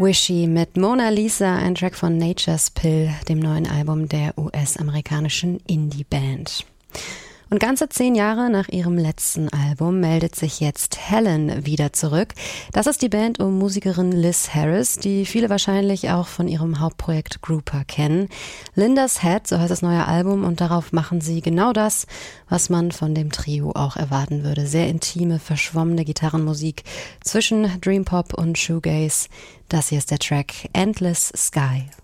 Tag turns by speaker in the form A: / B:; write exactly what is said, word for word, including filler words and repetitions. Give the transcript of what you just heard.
A: Wishy mit Mona Lisa, ein Track von Nature's Pill, dem neuen Album der U S-amerikanischen Indie-Band. Und ganze zehn Jahre nach ihrem letzten Album meldet sich jetzt Helen wieder zurück. Das ist die Band um Musikerin Liz Harris, die viele wahrscheinlich auch von ihrem Hauptprojekt Grouper kennen. Linda's Head, so heißt das neue Album, und darauf machen sie genau das, was man von dem Trio auch erwarten würde. Sehr intime, verschwommene Gitarrenmusik zwischen Dream Pop und Shoegaze. Das hier ist der Track Endless Sky.